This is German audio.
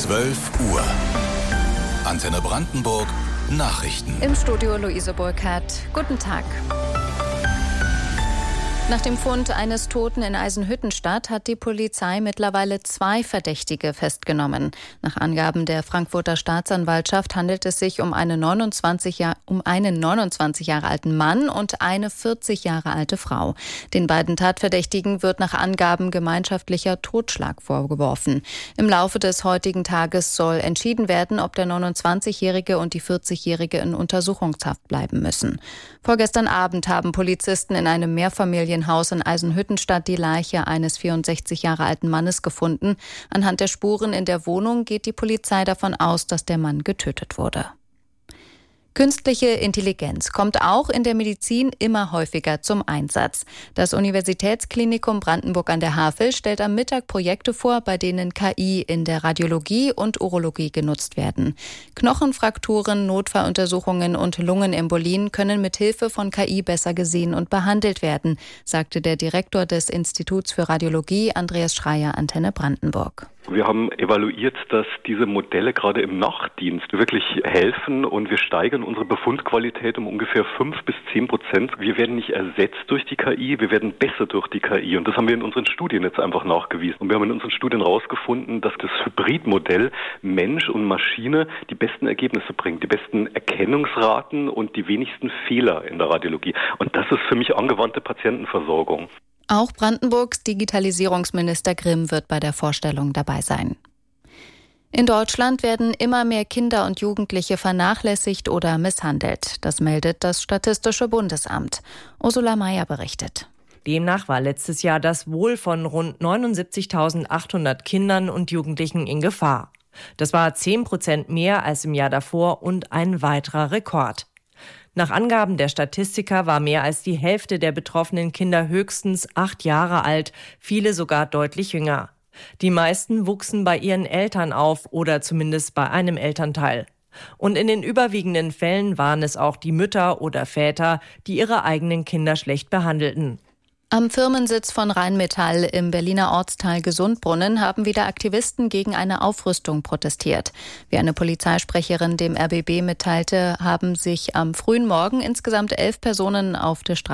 12 Uhr. Antenne Brandenburg. Nachrichten. Im Studio Luise Burkhardt. Guten Tag. Nach dem Fund eines Toten in Eisenhüttenstadt hat die Polizei mittlerweile 2 Verdächtige festgenommen. Nach Angaben der Frankfurter Staatsanwaltschaft handelt es sich um einen 29 Jahre alten Mann und eine 40 Jahre alte Frau. Den beiden Tatverdächtigen wird nach Angaben gemeinschaftlicher Totschlag vorgeworfen. Im Laufe des heutigen Tages soll entschieden werden, ob der 29-Jährige und die 40-Jährige in Untersuchungshaft bleiben müssen. Vorgestern Abend haben Polizisten in einem Mehrfamilienhaus in Eisenhüttenstadt die Leiche eines 64 Jahre alten Mannes gefunden. Anhand der Spuren in der Wohnung geht die Polizei davon aus, dass der Mann getötet wurde. Künstliche Intelligenz kommt auch in der Medizin immer häufiger zum Einsatz. Das Universitätsklinikum Brandenburg an der Havel stellt am Mittag Projekte vor, bei denen KI in der Radiologie und Urologie genutzt werden. Knochenfrakturen, Notfalluntersuchungen und Lungenembolien können mit Hilfe von KI besser gesehen und behandelt werden, sagte der Direktor des Instituts für Radiologie, Andreas Schreier, Antenne Brandenburg. Wir haben evaluiert, dass diese Modelle gerade im Nachtdienst wirklich helfen und wir steigern unsere Befundqualität um ungefähr 5-10%. Wir werden nicht ersetzt durch die KI, wir werden besser durch die KI und das haben wir in unseren Studien jetzt einfach nachgewiesen. Und wir haben in unseren Studien herausgefunden, dass das Hybridmodell Mensch und Maschine die besten Ergebnisse bringt, die besten Erkennungsraten und die wenigsten Fehler in der Radiologie. Und das ist für mich angewandte Patientenversorgung. Auch Brandenburgs Digitalisierungsminister Grimm wird bei der Vorstellung dabei sein. In Deutschland werden immer mehr Kinder und Jugendliche vernachlässigt oder misshandelt. Das meldet das Statistische Bundesamt. Ursula Mayer berichtet. Demnach war letztes Jahr das Wohl von rund 79.800 Kindern und Jugendlichen in Gefahr. Das war 10% mehr als im Jahr davor und ein weiterer Rekord. Nach Angaben der Statistiker war mehr als die Hälfte der betroffenen Kinder höchstens 8 Jahre alt, viele sogar deutlich jünger. Die meisten wuchsen bei ihren Eltern auf oder zumindest bei einem Elternteil. Und in den überwiegenden Fällen waren es auch die Mütter oder Väter, die ihre eigenen Kinder schlecht behandelten. Am Firmensitz von Rheinmetall im Berliner Ortsteil Gesundbrunnen haben wieder Aktivisten gegen eine Aufrüstung protestiert. Wie eine Polizeisprecherin dem RBB mitteilte, haben sich am frühen Morgen insgesamt 11 Personen auf der Straße